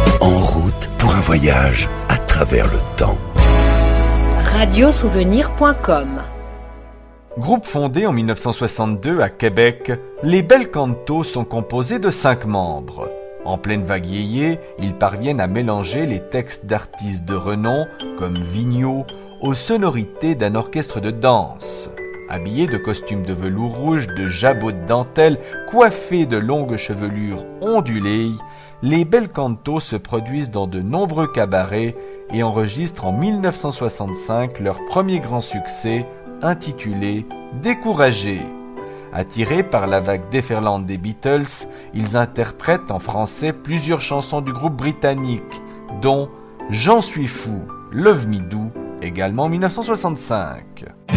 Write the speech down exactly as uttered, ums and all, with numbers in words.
En route pour un voyage à travers le temps. radio souvenir point com. Groupe fondé en mille neuf cent soixante-deux à Québec, les Bel Canto sont composés de cinq membres. En pleine vague yéyé, ils parviennent à mélanger les textes d'artistes de renom, comme Vigneault, aux sonorités d'un orchestre de danse. Habillés de costumes de velours rouge, de jabots de dentelle, coiffés de longues chevelures ondulées, les Bel Canto se produisent dans de nombreux cabarets et enregistrent en mille neuf cent soixante-cinq leur premier grand succès, intitulé « Découragé ». Attirés par la vague déferlante des Beatles, ils interprètent en français plusieurs chansons du groupe britannique, dont « J'en suis fou », « Love Me Do », également en mille neuf cent soixante-cinq.